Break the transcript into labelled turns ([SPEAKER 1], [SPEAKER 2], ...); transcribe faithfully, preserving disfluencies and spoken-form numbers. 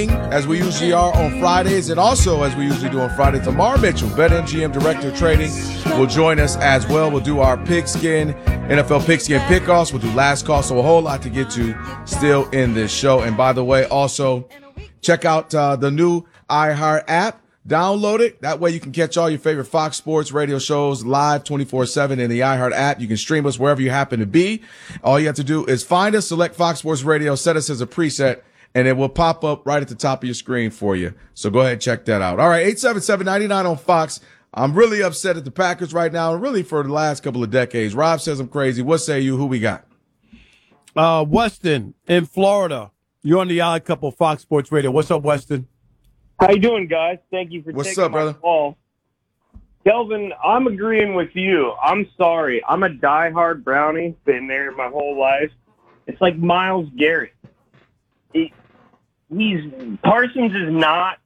[SPEAKER 1] as we usually are on Fridays, and also as we usually do on Fridays, Tamar Mitchell, BetMGM Director of Trading, will join us as well. We'll do our pigskin, N F L pigskin pickoffs. We'll do last call, so a whole lot to get to still in this show. And by the way, also check out uh, the new iHeart app. Download it. That way you can catch all your favorite Fox Sports radio shows live twenty-four seven in the iHeart app. You can stream us wherever you happen to be. All you have to do is find us, select Fox Sports Radio, set us as a preset, and it will pop up right at the top of your screen for you. So go ahead and check that out. All right, eight seven seven, nine nine on Fox. I'm really upset at the Packers right now, and really for the last couple of decades. Rob says I'm crazy. What say you? Who we got?
[SPEAKER 2] Uh, Weston in Florida. You're on the Odd Couple Fox Sports Radio. What's up, Weston?
[SPEAKER 3] How you doing, guys? Thank you for
[SPEAKER 1] What's
[SPEAKER 3] taking
[SPEAKER 1] up,
[SPEAKER 3] my
[SPEAKER 1] brother?
[SPEAKER 3] call. Kelvin, I'm agreeing with you. I'm sorry. I'm a diehard Brownie. Been there my whole life. It's like Myles Garrett. He, he's Parsons is not